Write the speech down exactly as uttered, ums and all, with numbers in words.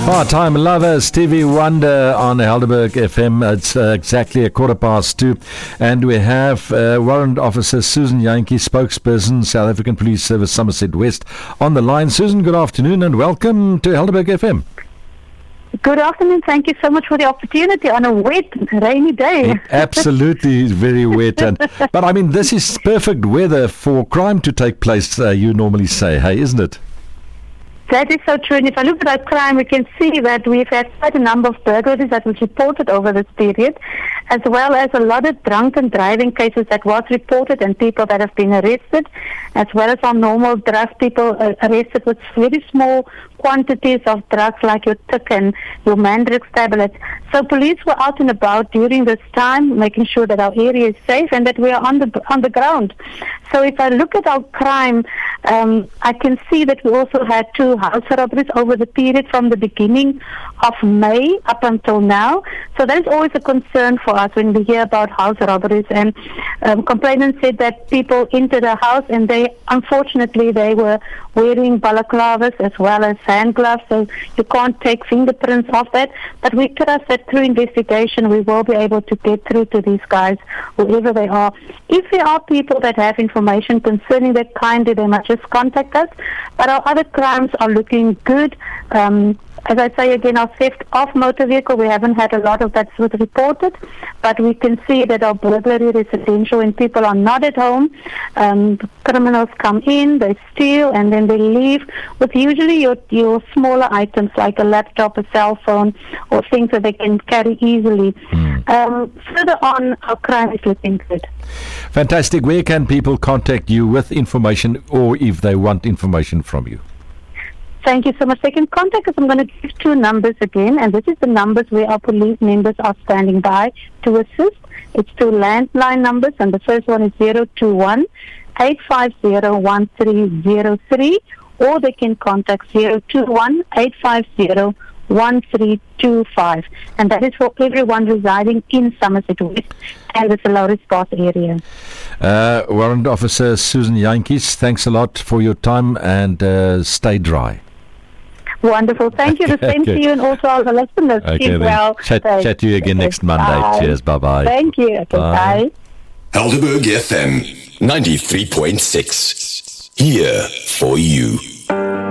Part-time lover, Stevie Wonder on Helderberg F M. It's uh, exactly a quarter past two. And we have uh, Warrant Officer Susan Jantjies, spokesperson, South African Police Service, Somerset West, on the line. Susan, good afternoon and welcome to Helderberg F M. Good afternoon. Thank you so much for the opportunity on a wet, rainy day. It absolutely is very wet. And, but I mean, this is perfect weather for crime to take place, uh, you normally say, hey, isn't it? That is so true. And if I look at our crime, we can see that we've had quite a number of burglaries that was reported over this period, as well as a lot of drunken driving cases that was reported and people that have been arrested, as well as our normal drugs, people uh, arrested with very small quantities of drugs like your Tic and your Mandrix tablets. So police were out and about during this time, making sure that our area is safe and that we are on the on the ground. So if I look at our crime, um, I can see that we also had two house robberies over the period from the beginning of May up until now. So that is always a concern for us when we hear about house robberies. And um, complainants said that people entered a house and they, unfortunately, they were wearing balaclavas as well as hand gloves, so you can't take fingerprints off that. But we trust that through investigation we will be able to get through to these guys, wherever they are. If there are people that have information concerning that, kindly they must just contact us. But our other crimes are looking good. Um, As I say again, our theft of motor vehicle, we haven't had a lot of that sort of reported, but we can see that our burglary residential, when people are not at home, um, criminals come in, they steal, and then they leave with usually your, your smaller items like a laptop, a cell phone, or things that they can carry easily. Mm. Um, further on, our crime is looking good. Fantastic. Where can people contact you with information, or if they want information from you? Thank you so much. They can contact us. I'm going to give two numbers again, and this is the numbers where our police members are standing by to assist. It's two landline numbers, and the first one is zero two one, eight five zero, one three zero three, or they can contact zero two one, eight five zero, one three two five, and that is for everyone residing in Somerset West and the Salori Spas area. Uh, Warrant Officer Susan Jantjies, thanks a lot for your time, and uh, stay dry. Wonderful. Thank you. The same okay. to you and also all the listeners. Okay, Keep well. Chat, chat to you again okay. next Monday. Bye. Cheers. Bye-bye. Thank you. Okay, bye. bye. Helderberg F M ninety-three point six. Here for you.